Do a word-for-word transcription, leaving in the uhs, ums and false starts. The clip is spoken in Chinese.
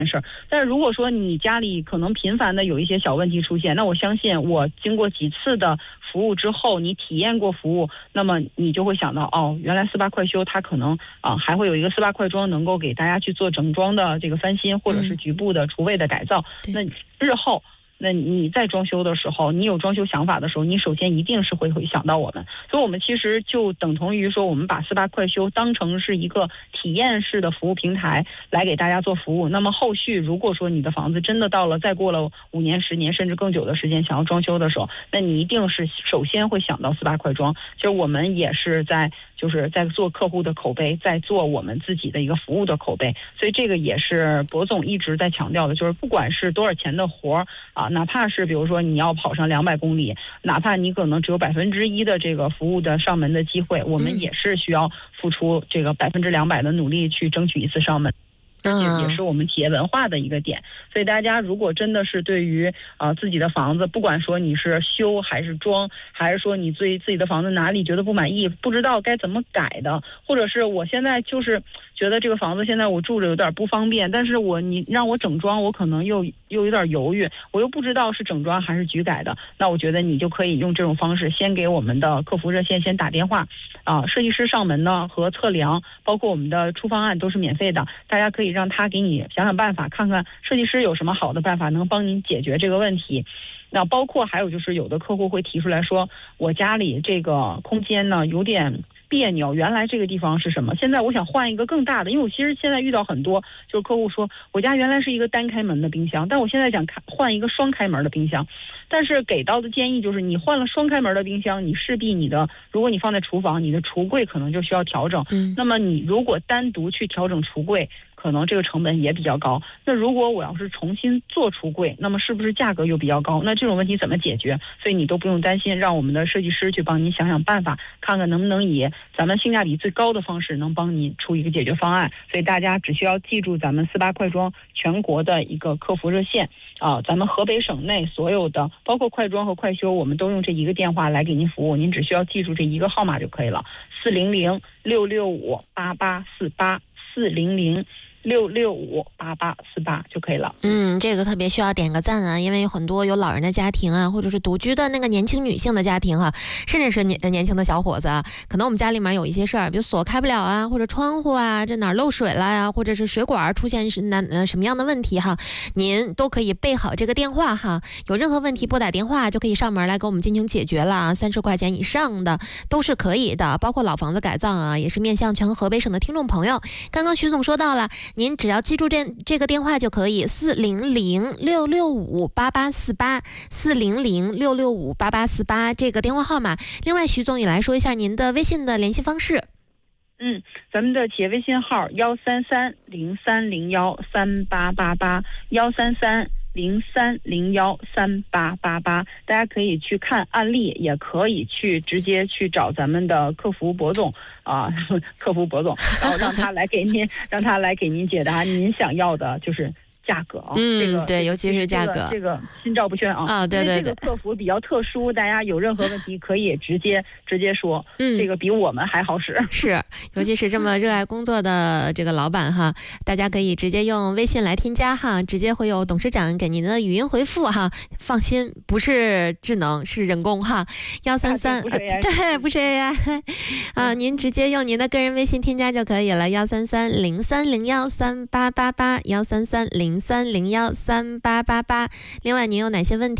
事儿。但是如果说你家里可能频繁的有一些小问题出现，那我相信我经过几次的服务之后，你体验过服务，那么你就会想到，哦，原来四八快修它可能啊、呃、还会有一个四八快装能够给大家去做整装的这个翻新，或者是局部的厨卫的改造。嗯、那日后。那你在装修的时候，你有装修想法的时候，你首先一定是会会想到我们，所以我们其实就等同于说，我们把四八快修当成是一个体验式的服务平台来给大家做服务。那么后续如果说你的房子真的到了再过了五年、十年甚至更久的时间想要装修的时候，那你一定是首先会想到四八快装。其实我们也是在就是在做客户的口碑，在做我们自己的一个服务的口碑，所以这个也是博总一直在强调的，就是不管是多少钱的活儿啊。哪怕是比如说你要跑上两百公里，哪怕你可能只有百分之一的这个服务的上门的机会，我们也是需要付出这个百分之两百的努力去争取一次上门。这也是我们企业文化的一个点，所以大家如果真的是对于啊、呃、自己的房子，不管说你是修还是装，还是说你对自己的房子哪里觉得不满意，不知道该怎么改的，或者是我现在就是觉得这个房子现在我住着有点不方便，但是我你让我整装，我可能又又有点犹豫，我又不知道是整装还是局改的，那我觉得你就可以用这种方式，先给我们的客服热线先打电话，啊、呃，设计师上门呢和测量，包括我们的出方案都是免费的，大家可以让他给你想想办法，看看设计师有什么好的办法能帮您解决这个问题。那包括还有就是有的客户会提出来说，我家里这个空间呢有点别扭，原来这个地方是什么，现在我想换一个更大的，因为我其实现在遇到很多就是客户说，我家原来是一个单开门的冰箱，但我现在想看换一个双开门的冰箱，但是给到的建议就是你换了双开门的冰箱，你势必你的如果你放在厨房，你的橱柜可能就需要调整，嗯，那么你如果单独去调整橱柜，可能这个成本也比较高，那如果我要是重新做橱柜，那么是不是价格又比较高，那这种问题怎么解决？所以你都不用担心，让我们的设计师去帮你想想办法，看看能不能以咱们性价比最高的方式能帮你出一个解决方案。所以大家只需要记住咱们四八快装全国的一个客服热线啊，咱们河北省内所有的包括快装和快修，我们都用这一个电话来给您服务，您只需要记住这一个号码就可以了，四零零六六五八八四八，四零零六六五八八四八就可以了。 嗯，这个特别需要点个赞啊，因为有很多有老人的家庭啊，或者是独居的那个年轻女性的家庭啊，甚至是年年轻的小伙子啊，可能我们家里面有一些事儿，比如锁开不了啊，或者窗户啊这哪儿漏水了呀，或者是水管出现是哪呃什么样的问题哈，您都可以备好这个电话哈，有任何问题拨打电话就可以上门来给我们进行解决了啊，三十块钱以上的都是可以的，包括老房子改造啊，也是面向全河北省的听众朋友。刚刚徐总说到了，您只要记住这这个电话就可以，四零零六六五八八四八，四零零六六五八八四八这个电话号码。另外，徐总也来说一下您的微信的联系方式。 嗯，咱们的企业微信号幺三三零三零幺三八八八，幺三三零三零幺三八八八，大家可以去看案例，也可以去直接去找咱们的客服博总啊、呃，客服博总，然后让他来给您，让他来给您解答您想要的，就是价格啊， 嗯， 这个对，尤其是价格， 这个、这个、心照不宣啊， 啊，对对对， 这个客服比较特殊，大家有任何问题可以直接直接说， 嗯， 这个比我们还好使， 是，尤其是这么热爱工作的这个老板哈，大家可以直接用微信来添加哈，直接会有董事长给您的语音回复哈，放心，不是智能，是人工哈，幺三三，对，不是 A I 啊，您直接用您的个人微信添加就可以了，幺三三零三零幺三八八八，幺三三零三零幺三八八八。另外，您有哪些问题？